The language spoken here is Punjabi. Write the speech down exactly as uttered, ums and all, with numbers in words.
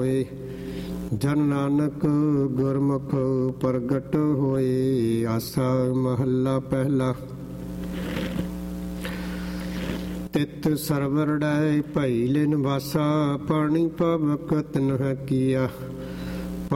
ਜਨ ਨਾਨਕ ਗੁਰਮੁਖ ਪ੍ਰਗਟ ਹੋਏ। ਆਸਾ ਮਹੱਲਾ ਪਹਿਲਾ। ਤਿਤ ਸਰਵਰ ਡੈ ਭਈ ਲਿਨ ਵਾਸਾ, ਪਾਣੀ ਪਵਕ ਤਿਨਹ ਕੀਆ।